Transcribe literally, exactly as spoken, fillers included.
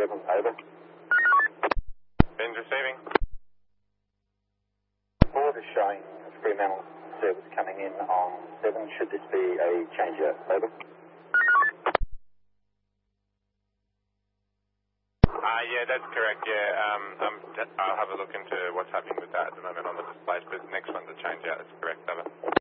seven, over. Ben's receiving. Board is showing Fremantle service coming in on seven. Should this be a changeout? Over. Uh, yeah, that's correct, yeah. Um, um, I'll have a look into what's happening with that at the moment on the displays, but next one's a change out, that's correct, over.